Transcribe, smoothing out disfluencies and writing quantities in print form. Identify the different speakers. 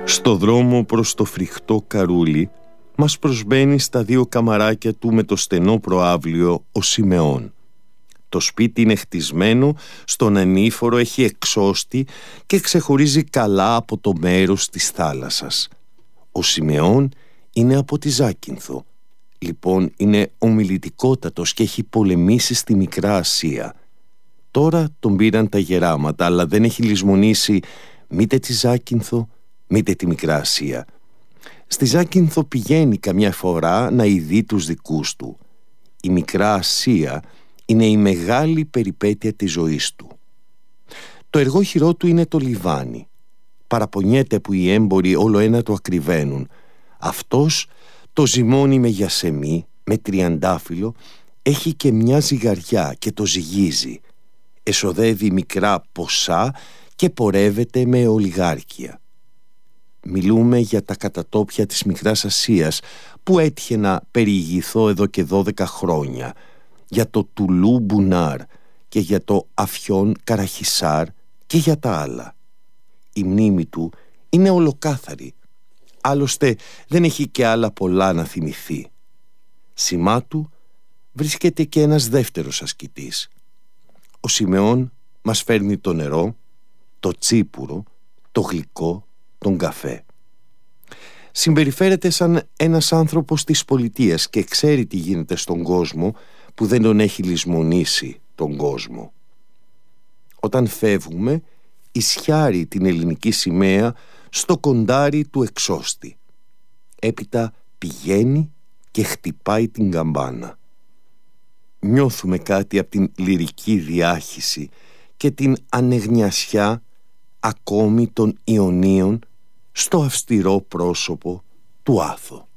Speaker 1: Στο δρόμο προς το φρικτό καρούλι μας προσμπαίνει στα δύο καμαράκια του με το στενό προαύλιο ο Σιμεών. Το σπίτι είναι χτισμένο στον ανήφορο, έχει εξώστη και ξεχωρίζει καλά από το μέρος της θάλασσας. Ο Σιμεών είναι από τη Ζάκυνθο. Λοιπόν είναι ομιλητικότατος και έχει πολεμήσει στη Μικρά Ασία. Τώρα τον πήραν τα γεράματα, αλλά δεν έχει λησμονήσει μήτε τη Ζάκυνθο μήτε τη Μικρά Ασία. Στη Ζάκυνθο πηγαίνει καμιά φορά να ειδεί τους δικούς του. Η Μικρά Ασία είναι η μεγάλη περιπέτεια της ζωής του. Το εργόχειρό του είναι το λιβάνι. Παραπονιέται που οι έμποροι όλο ένα το ακριβένουν. Αυτός το ζυμώνει με γιασεμί, με τριαντάφυλλο, έχει και μια ζυγαριά και το ζυγίζει. Εσοδεύει μικρά ποσά και πορεύεται με ολιγάρκια. Μιλούμε για τα κατατόπια της Μικράς Ασίας που έτυχε να περιηγηθώ εδώ και 12 χρόνια, για το Τουλού Μπουνάρ και για το Αφιόν Καραχισάρ και για τα άλλα. Η μνήμη του είναι ολοκάθαρη, άλλωστε δεν έχει και άλλα πολλά να θυμηθεί. Σημά του βρίσκεται και ένας δεύτερος ασκητής. Ο Σιμεών μας φέρνει το νερό, το τσίπουρο, το γλυκό, τον καφέ. Συμπεριφέρεται σαν ένας άνθρωπος της πολιτείας και ξέρει τι γίνεται στον κόσμο που δεν τον έχει λησμονήσει τον κόσμο. Όταν φεύγουμε, ισιάρει την ελληνική σημαία στο κοντάρι του εξώστη. Έπειτα πηγαίνει και χτυπάει την καμπάνα. Νιώθουμε κάτι από την λυρική διάχυση και την ανεγνιασιά ακόμη των Ιωνίων στο αυστηρό πρόσωπο του Άθο.